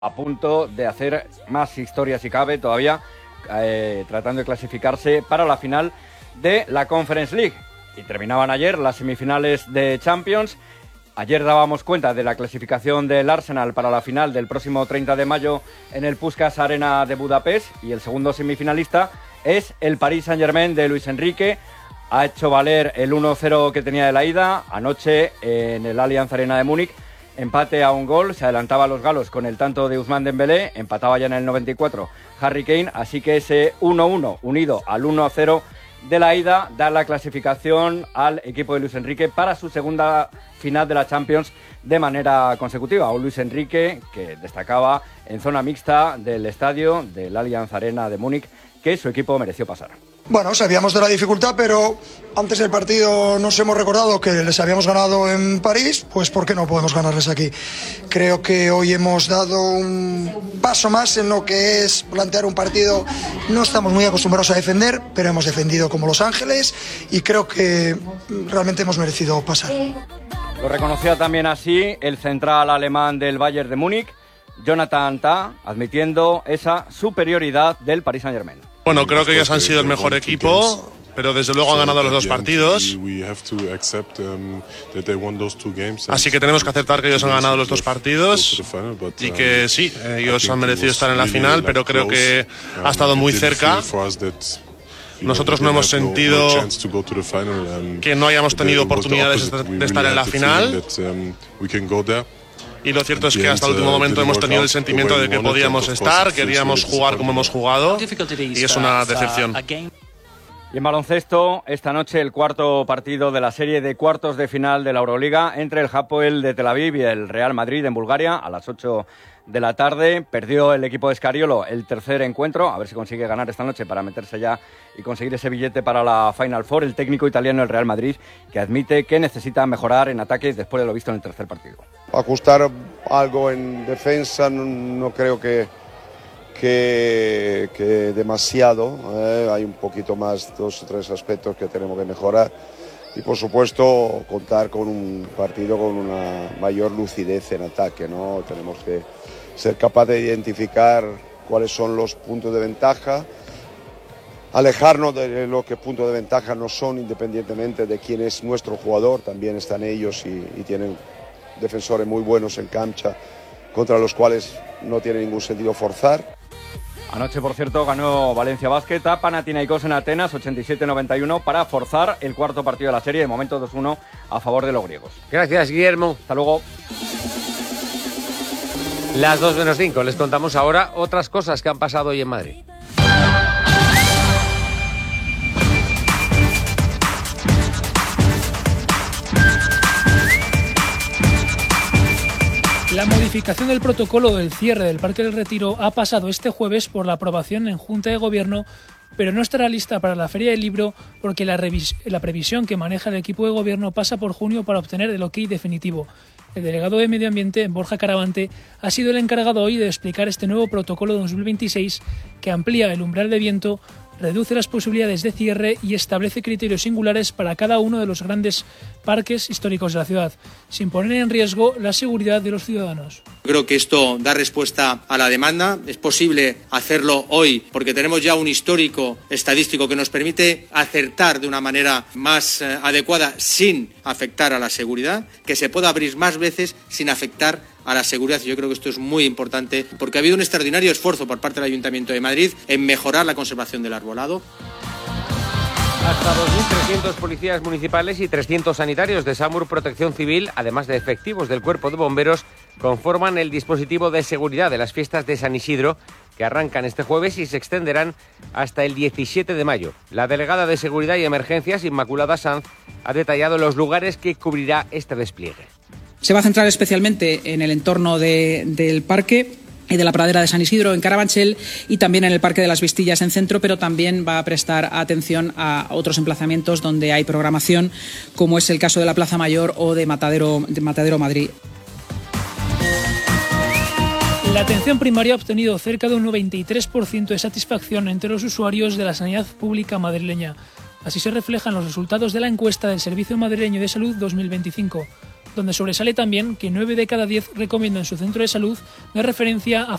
a punto de hacer más historia si cabe todavía, tratando de clasificarse para la final de la Conference League. Y terminaban ayer las semifinales de Champions. Ayer dábamos cuenta de la clasificación del Arsenal para la final del próximo 30 de mayo en el Puskás Arena de Budapest, y el segundo semifinalista es el Paris Saint-Germain de Luis Enrique. Ha hecho valer el 1-0 que tenía de la ida. Anoche en el Allianz Arena de Múnich, empate a un gol, se adelantaba a los galos con el tanto de Ousmane Dembélé, empataba ya en el 94 Harry Kane, así que ese 1-1 unido al 1-0 de la ida da la clasificación al equipo de Luis Enrique para su segunda final de la Champions de manera consecutiva. Un Luis Enrique que destacaba en zona mixta del estadio del Allianz Arena de Múnich que su equipo mereció pasar. Bueno, sabíamos de la dificultad, pero antes del partido nos hemos recordado que les habíamos ganado en París, pues ¿por qué no podemos ganarles aquí? Creo que hoy hemos dado un paso más en lo que es plantear un partido. No estamos muy acostumbrados a defender, pero hemos defendido como Los Ángeles y creo que realmente hemos merecido pasar. Lo reconocía también así el central alemán del Bayern de Múnich, Jonathan Tah, admitiendo esa superioridad del Paris Saint-Germain. Bueno, creo que ellos han sido el mejor equipo, pero desde luego han ganado los dos partidos. Así que tenemos que aceptar que ellos han ganado los dos partidos y que sí, ellos han merecido estar en la final, pero creo que ha estado muy cerca. Nosotros no hemos sentido que no hayamos tenido oportunidades de estar en la final. Y lo cierto es que hasta el último momento hemos tenido el sentimiento de que podíamos estar, queríamos jugar como hemos jugado, y es una decepción. Y en baloncesto, esta noche el cuarto partido de la serie de cuartos de final de la Euroliga entre el Hapoel de Tel Aviv y el Real Madrid en Bulgaria a las 8 de la tarde. Perdió el equipo de Scariolo el tercer encuentro, a ver si consigue ganar esta noche para meterse ya y conseguir ese billete para la Final Four. El técnico italiano del Real Madrid, que admite que necesita mejorar en ataque después de lo visto en el tercer partido. Ajustar algo en defensa no creo que demasiado, hay un poquito más, 2 o 3 aspectos que tenemos que mejorar y por supuesto contar con un partido con una mayor lucidez en ataque, ¿no? Tenemos que ser capaces de identificar cuáles son los puntos de ventaja, alejarnos de lo que puntos de ventaja no son, independientemente de quién es nuestro jugador. También están ellos y tienen defensores muy buenos en cancha contra los cuales no tiene ningún sentido forzar. Anoche, por cierto, ganó Valencia Basket a Panathinaikos en Atenas 87-91 para forzar el cuarto partido de la serie, de momento 2-1 a favor de los griegos. Gracias, Guillermo. Hasta luego. Las 2:05. Les contamos ahora otras cosas que han pasado hoy en Madrid. La modificación del protocolo del cierre del Parque del Retiro ha pasado este jueves por la aprobación en Junta de Gobierno, pero no estará lista para la Feria del Libro porque la previsión que maneja el equipo de Gobierno pasa por junio para obtener el ok definitivo. El delegado de Medio Ambiente, Borja Caravante, ha sido el encargado hoy de explicar este nuevo protocolo 2026 que amplía el umbral de viento, reduce las posibilidades de cierre y establece criterios singulares para cada uno de los grandes parques históricos de la ciudad, sin poner en riesgo la seguridad de los ciudadanos. Creo que esto da respuesta a la demanda. Es posible hacerlo hoy porque tenemos ya un histórico estadístico que nos permite acertar de una manera más adecuada sin afectar a la seguridad, que se pueda abrir más veces sin afectar a la seguridad. Yo creo que esto es muy importante porque ha habido un extraordinario esfuerzo por parte del Ayuntamiento de Madrid en mejorar la conservación del arbolado. Hasta 2.300 policías municipales y 300 sanitarios de SAMUR Protección Civil, además de efectivos del Cuerpo de Bomberos, conforman el dispositivo de seguridad de las fiestas de San Isidro, que arrancan este jueves y se extenderán hasta el 17 de mayo. La delegada de Seguridad y Emergencias, Inmaculada Sanz, ha detallado los lugares que cubrirá este despliegue. Se va a centrar especialmente en el entorno del parque y de la pradera de San Isidro en Carabanchel y también en el Parque de las Vistillas en Centro, pero también va a prestar atención a otros emplazamientos donde hay programación, como es el caso de la Plaza Mayor o de Matadero Madrid. La atención primaria ha obtenido cerca de un 93% de satisfacción entre los usuarios de la sanidad pública madrileña. Así se reflejan los resultados de la encuesta del Servicio Madrileño de Salud 2025. donde sobresale también que 9 de cada 10 recomiendan su centro de salud de referencia a